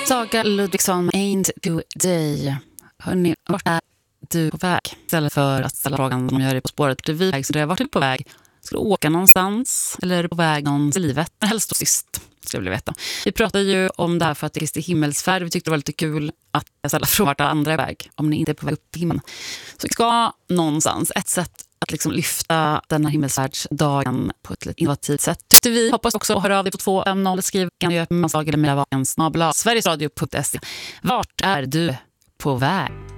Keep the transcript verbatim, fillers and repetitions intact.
Saga Ludvigsson, Ain't to Day. Hörrni, vart är du på väg? Istället för att ställa frågan som gör det på spåret. Du är väg, så det är vart är du på väg? Ska du åka någonstans? Eller är du på väg någonstans i livet? Helst och sist, ska jag vilja veta. Vi pratade ju om det här för att det är Kristi himmelsfärd. Vi tyckte det var lite kul att ställa frågan vart andra är väg. Om ni inte är på väg upp till himlen. Så vi ska någonstans. Ett sätt att liksom lyfta den här himmelsfärdsdagen på ett lite innovativt sätt. Tyckte vi. Hoppas också höra av dig på två fem noll. Skriv kan du göra med eller med vaken snabla sverigesradio punkt se. Vart är du på väg?